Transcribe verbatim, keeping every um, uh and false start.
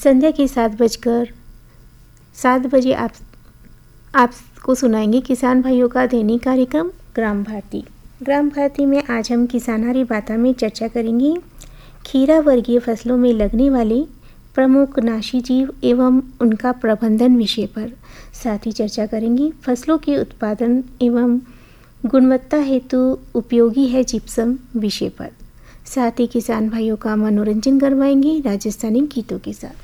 संध्या के सात बजकर सात बजे आप आपको सुनाएंगे किसान भाइयों का दैनिक कार्यक्रम ग्राम भारती। ग्राम भारती में आज हम किसानारी बातें में चर्चा करेंगे खीरा वर्गीय फसलों में लगने वाले प्रमुख नाशी जीव एवं उनका प्रबंधन विषय पर। साथ ही चर्चा करेंगे फसलों के उत्पादन एवं गुणवत्ता हेतु उपयोगी है जिप्सम विषय पर। साथ ही किसान भाइयों का मनोरंजन करवाएंगे राजस्थानी गीतों के साथ।